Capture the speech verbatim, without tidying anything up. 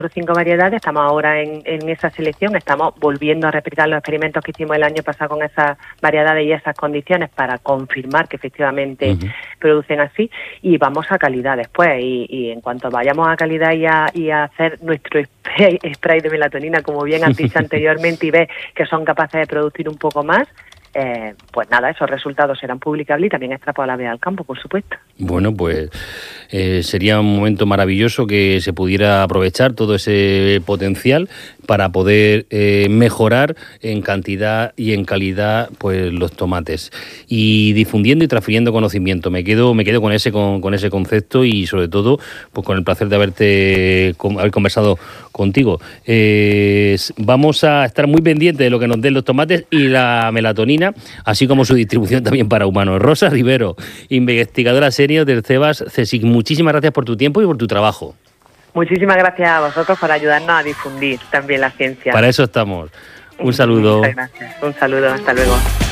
cinco variedades, estamos ahora en, en esa selección, estamos volviendo a replicar los experimentos que hicimos el año pasado con esas variedades y esas condiciones para confirmar que efectivamente uh-huh. producen así, y vamos a calidad después, y, y en cuanto vayamos a calidad y a, y a hacer nuestro spray, spray de melatonina, como bien has dicho anteriormente, y ves que son capaces de producir un poco más, Eh, pues nada, esos resultados serán publicables y también extrapolables al campo, por supuesto. Bueno, pues eh, sería un momento maravilloso que se pudiera aprovechar todo ese potencial para poder eh, mejorar en cantidad y en calidad pues los tomates, y difundiendo y transfiriendo conocimiento. Me quedo me quedo con ese con, con ese concepto, y sobre todo pues con el placer de haberte con, haber conversado contigo. Eh, vamos a estar muy pendientes de lo que nos den los tomates y la melatonina, así como su distribución también para humanos. Rosa Rivero, investigadora senior del CEBAS CSIC, muchísimas gracias por tu tiempo y por tu trabajo. Muchísimas gracias a vosotros por ayudarnos a difundir también la ciencia. Para eso estamos. Un saludo. Muchas gracias. Un saludo, hasta luego.